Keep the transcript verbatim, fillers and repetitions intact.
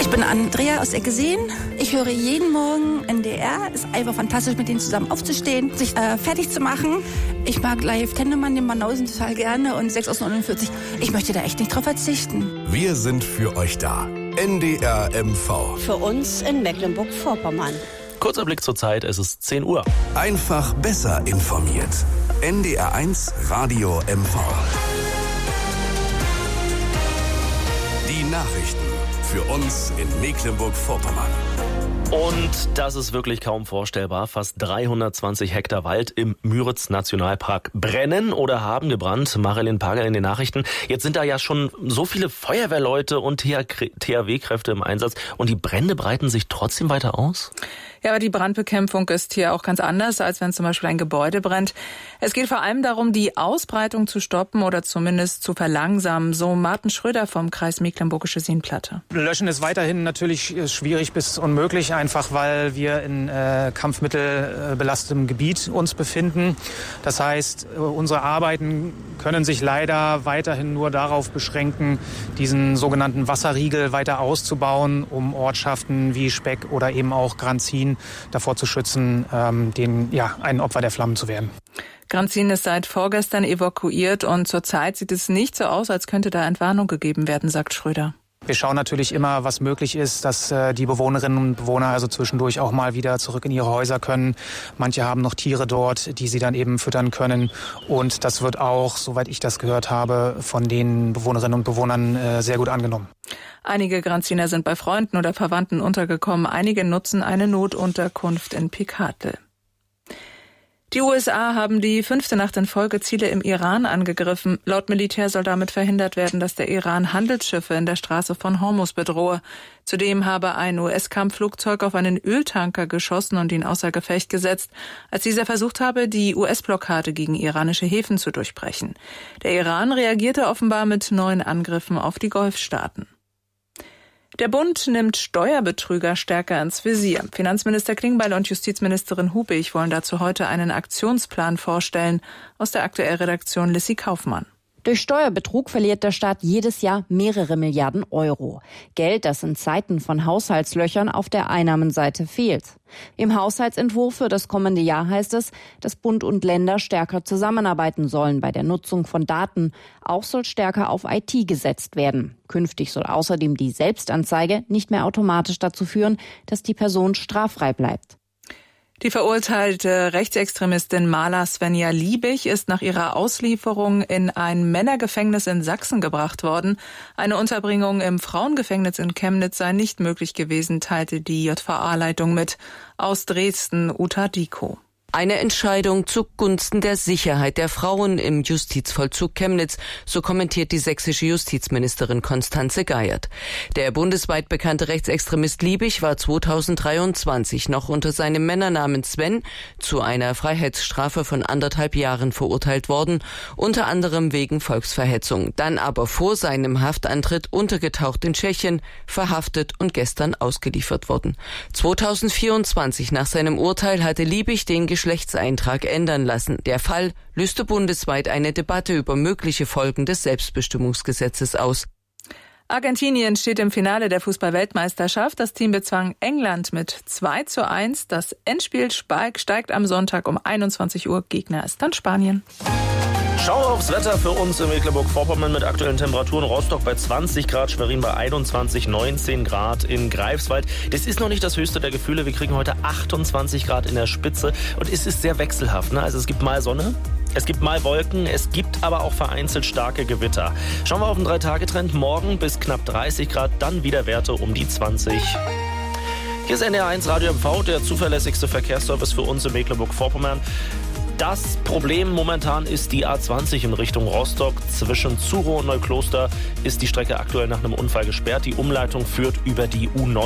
Ich bin Andrea aus Eckeseen. Ich höre jeden Morgen N D R. Ist einfach fantastisch, mit denen zusammen aufzustehen, sich äh, fertig zu machen. Ich mag live Tennemann, den Banausen total gerne und sechs aus neunundvierzig. Ich möchte da echt nicht drauf verzichten. Wir sind für euch da. N D R M V. Für uns in Mecklenburg-Vorpommern. Kurzer Blick zur Zeit, es ist zehn Uhr. Einfach besser informiert. N D R eins Radio M V. Die Nachrichten für uns in Mecklenburg-Vorpommern. Und das ist wirklich kaum vorstellbar. Fast dreihundertzwanzig Hektar Wald im Müritz-Nationalpark brennen oder haben gebrannt. Marilyn Pagel in den Nachrichten. Jetzt sind da ja schon so viele Feuerwehrleute und T H W-Kräfte im Einsatz. Und die Brände breiten sich trotzdem weiter aus? Ja, aber die Brandbekämpfung ist hier auch ganz anders, als wenn zum Beispiel ein Gebäude brennt. Es geht vor allem darum, die Ausbreitung zu stoppen oder zumindest zu verlangsamen. So Martin Schröder vom Kreis Mecklenburgische Seenplatte. Löschen ist weiterhin natürlich schwierig bis unmöglich, einfach weil wir in äh, kampfmittelbelastetem Gebiet uns befinden. Das heißt, unsere Arbeiten können sich leider weiterhin nur darauf beschränken, diesen sogenannten Wasserriegel weiter auszubauen, um Ortschaften wie Speck oder eben auch Granzin davor zu schützen, ähm, den, ja, ein Opfer der Flammen zu werden. Granzin ist seit vorgestern evakuiert und zurzeit sieht es nicht so aus, als könnte da Entwarnung gegeben werden, sagt Schröder. Wir schauen natürlich immer, was möglich ist, dass äh, die Bewohnerinnen und Bewohner also zwischendurch auch mal wieder zurück in ihre Häuser können. Manche haben noch Tiere dort, die sie dann eben füttern können. Und das wird auch, soweit ich das gehört habe, von den Bewohnerinnen und Bewohnern äh, sehr gut angenommen. Einige Granziner sind bei Freunden oder Verwandten untergekommen. Einige nutzen eine Notunterkunft in Picardel. Die U S A haben die fünfte Nacht in Folge Ziele im Iran angegriffen. Laut Militär soll damit verhindert werden, dass der Iran Handelsschiffe in der Straße von Hormuz bedrohe. Zudem habe ein U S-Kampfflugzeug auf einen Öltanker geschossen und ihn außer Gefecht gesetzt, als dieser versucht habe, die U S-Blockade gegen iranische Häfen zu durchbrechen. Der Iran reagierte offenbar mit neuen Angriffen auf die Golfstaaten. Der Bund nimmt Steuerbetrüger stärker ins Visier. Finanzminister Klingbeil und Justizministerin Hubig wollen dazu heute einen Aktionsplan vorstellen. Aus der Aktuellredaktion Lissy Kaufmann. Durch Steuerbetrug verliert der Staat jedes Jahr mehrere Milliarden Euro. Geld, das in Zeiten von Haushaltslöchern auf der Einnahmenseite fehlt. Im Haushaltsentwurf für das kommende Jahr heißt es, dass Bund und Länder stärker zusammenarbeiten sollen bei der Nutzung von Daten. Auch soll stärker auf I T gesetzt werden. Künftig soll außerdem die Selbstanzeige nicht mehr automatisch dazu führen, dass die Person straffrei bleibt. Die verurteilte Rechtsextremistin Mala Svenja Liebig ist nach ihrer Auslieferung in ein Männergefängnis in Sachsen gebracht worden. Eine Unterbringung im Frauengefängnis in Chemnitz sei nicht möglich gewesen, teilte die J V A-Leitung mit. Aus Dresden, Uta Diko. Eine Entscheidung zugunsten der Sicherheit der Frauen im Justizvollzug Chemnitz, so kommentiert die sächsische Justizministerin Constanze Geiert. Der bundesweit bekannte Rechtsextremist Liebig war zweitausenddreiundzwanzig noch unter seinem Männernamen Sven zu einer Freiheitsstrafe von anderthalb Jahren verurteilt worden, unter anderem wegen Volksverhetzung, dann aber vor seinem Haftantritt untergetaucht in Tschechien, verhaftet und gestern ausgeliefert worden. zweitausendvierundzwanzig nach seinem Urteil hatte Liebig den Geschlechtseintrag ändern lassen. Der Fall löste bundesweit eine Debatte über mögliche Folgen des Selbstbestimmungsgesetzes aus. Argentinien steht im Finale der Fußball-Weltmeisterschaft. Das Team bezwang England mit zwei zu eins. Das Endspiel steigt am Sonntag um einundzwanzig Uhr. Gegner ist dann Spanien. Schau aufs Wetter für uns in Mecklenburg-Vorpommern mit aktuellen Temperaturen. Rostock bei zwanzig Grad, Schwerin bei einundzwanzig, neunzehn Grad in Greifswald. Das ist noch nicht das höchste der Gefühle. Wir kriegen heute achtundzwanzig Grad in der Spitze und es ist sehr wechselhaft, ne? Also es gibt mal Sonne, es gibt mal Wolken, es gibt aber auch vereinzelt starke Gewitter. Schauen wir auf den Drei-Tage-Trend. Morgen bis knapp dreißig Grad, dann wieder Werte um die zwanzig. Hier ist N D R eins Radio M V, der zuverlässigste Verkehrsservice für uns in Mecklenburg-Vorpommern. Das Problem momentan ist die A zwanzig in Richtung Rostock. Zwischen Zurow und Neukloster ist die Strecke aktuell nach einem Unfall gesperrt. Die Umleitung führt über die U neun.